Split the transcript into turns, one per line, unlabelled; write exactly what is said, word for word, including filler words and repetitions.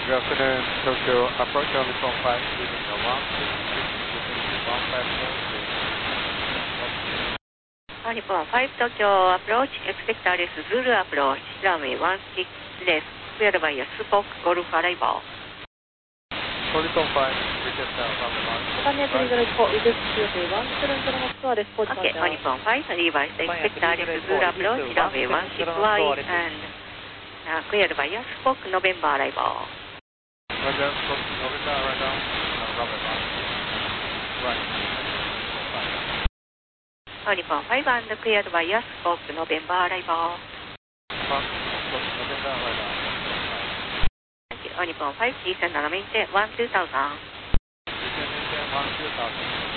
Good afternoon, Tokyo approach on the phone five, leaving the one six six, one five four,
日本ファイブ東京アプローチ、エクセクターです。ズールアプローチ、ランウェイワンシックスです。クエルバイヤスポークゴルフアライバー。
Polycom five, request down from the mark.
高宮トリガルコ、イデスキューティーワンセブンゼロのツアーです。ポーチマン
OK、日本ファイブ、リーバイスエクセクターです。ズールアプローチ、ランウェイワンシックスワイ、and クエルバイヤスポークノベンバーアライバー。
Roger, November, right down, Robert Mark. Right.
日本ファイブ and クエルバイヤスポークノベンバーアライバー。
Mark, November, right down.
日本ファイブ、T セブンななメインテン、ワンツータウザン。
Descend maintain one two thousand.